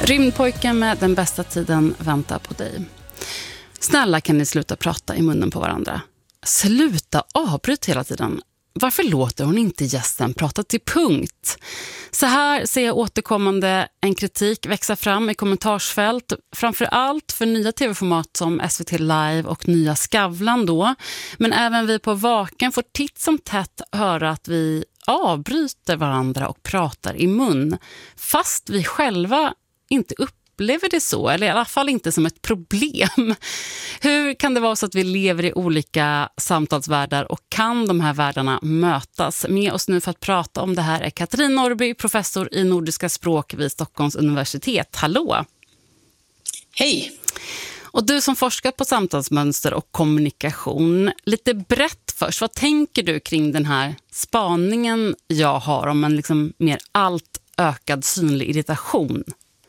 Rymdpojken med den bästa tiden väntar på dig. Snälla, kan ni sluta prata i munnen på varandra? Sluta avbryta hela tiden. Varför låter hon inte gästen prata till punkt? Så här ser jag återkommande en kritik växa fram i kommentarsfält. Framförallt för nya tv-format som SVT Live och nya Skavlan då. Men även vi på Vaken får titt som tätt höra att vi avbryter varandra och pratar i mun. Fast vi själva inte upplever det så, eller i alla fall inte som ett problem. Hur kan det vara så att vi lever i olika samtalsvärldar och kan de här världarna mötas? Med oss nu för att prata om det här är Katrin Norrby, professor i nordiska språk vid Stockholms universitet. Hallå! Hej! Och du som forskat på samtalsmönster och kommunikation, lite brett först, vad tänker du kring den här spaningen jag har om en liksom mer allt ökad synlig irritation?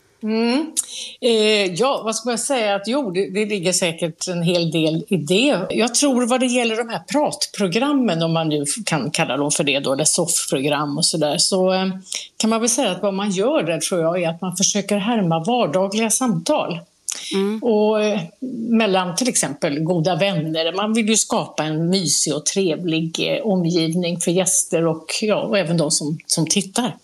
Ja, vad ska man säga? Att det ligger säkert en hel del i det. Jag tror vad det gäller de här pratprogrammen, om man nu kan kalla dem för det då, eller soffprogram och sådär, så kan man väl säga att vad man gör där, tror jag, är att man försöker härma vardagliga samtal. Och mellan till exempel goda vänner. Man vill ju skapa en mysig och trevlig omgivning för gäster och även de som tittar.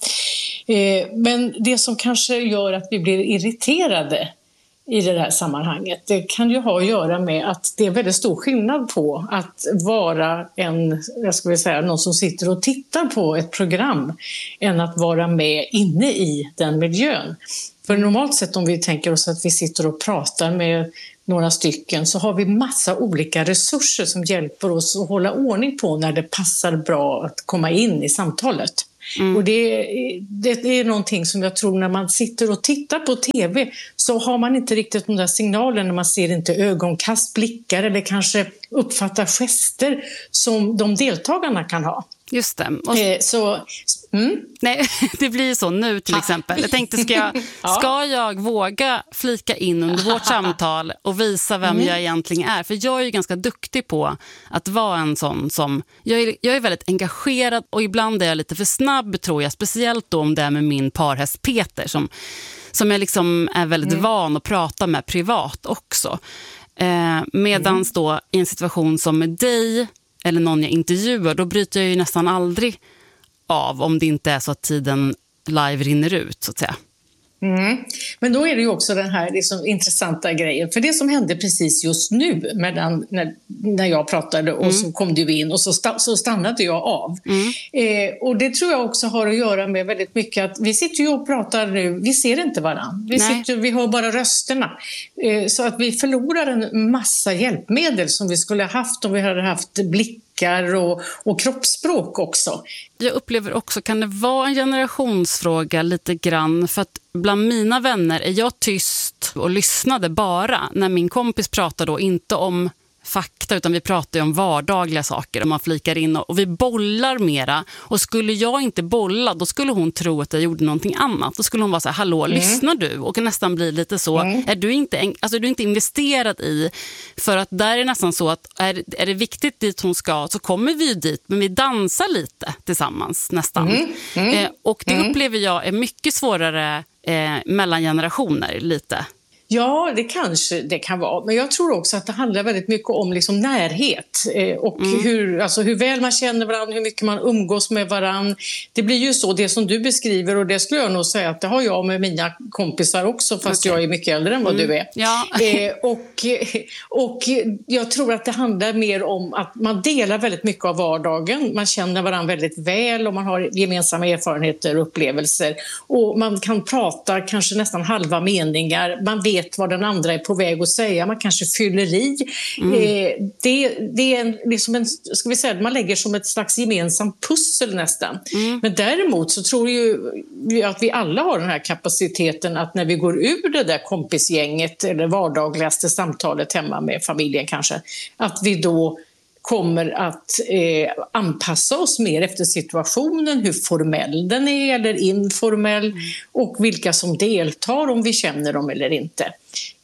Men det som kanske gör att vi blir irriterade i det här sammanhanget, det kan ju ha att göra med att det är väldigt stor skillnad på att vara någon som sitter och tittar på ett program än att vara med inne i den miljön. För normalt sett, om vi tänker oss att vi sitter och pratar med några stycken, så har vi massa olika resurser som hjälper oss att hålla ordning på när det passar bra att komma in i samtalet. Och det är någonting som jag tror, när man sitter och tittar på tv, så har man inte riktigt de där signalerna. Man ser inte ögonkast, blickar eller kanske uppfattar gester som de deltagarna kan ha. Just det. Nej, det blir ju så nu till exempel. Jag tänkte, ska jag våga flika in under vårt samtal och visa vem jag egentligen är? För jag är ju ganska duktig på att vara en sån som... Jag är väldigt engagerad och ibland är jag lite för snabb, tror jag. Speciellt då om det är med min parhäst Peter som jag liksom är väldigt van att prata med privat också. Medans då i en situation som med dig eller någon jag intervjuar, då bryter jag ju nästan aldrig av om det inte är så att tiden live rinner ut, så att säga. Men då är det ju också den här liksom intressanta grejen. För det som hände precis just nu när jag pratade och så kom du in och så stannade jag av. Och det tror jag också har att göra med väldigt mycket att vi sitter ju och pratar nu, vi ser inte varann. Vi hör bara rösterna. Så att vi förlorar en massa hjälpmedel som vi skulle ha haft om vi hade haft blickar och kroppsspråk också. Jag upplever också, kan det vara en generationsfråga lite grann, för att bland mina vänner är jag tyst och lyssnade bara när min kompis pratade då inte om fakta, utan vi pratar ju om vardagliga saker och man flikar in och vi bollar mera. Och skulle jag inte bolla, då skulle hon tro att jag gjorde någonting annat. Då skulle hon vara så här: hallå, lyssnar du? Och nästan bli lite så, är du inte investerad i, för att där är nästan så att är det viktigt dit hon ska, så kommer vi ju dit, men vi dansar lite tillsammans nästan. Och det upplever jag är mycket svårare mellan generationer lite. Ja, det kan vara. Men jag tror också att det handlar väldigt mycket om liksom närhet och hur väl man känner varandra, hur mycket man umgås med varandra. Det blir ju så, det som du beskriver, och det skulle jag nog säga att det har jag med mina kompisar också, fast jag är mycket äldre än vad du är. Ja. Och jag tror att det handlar mer om att man delar väldigt mycket av vardagen. Man känner varandra väldigt väl och man har gemensamma erfarenheter och upplevelser. Och man kan prata kanske nästan halva meningar. Man vet vad den andra är på väg att säga. Man kanske fyller i. Det är liksom ska vi säga, man lägger som ett slags gemensam pussel nästan. Men däremot så tror jag att vi alla har den här kapaciteten att när vi går ur det där kompisgänget eller vardagligaste samtalet hemma med familjen kanske, att vi då kommer att anpassa oss mer efter situationen, hur formell den är eller informell, och vilka som deltar, om vi känner dem eller inte.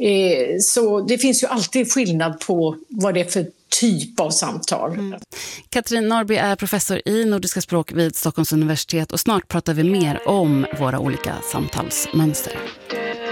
Så det finns ju alltid skillnad på vad det är för typ av samtal. Katrin Norrby är professor i nordiska språk vid Stockholms universitet och snart pratar vi mer om våra olika samtalsmönster.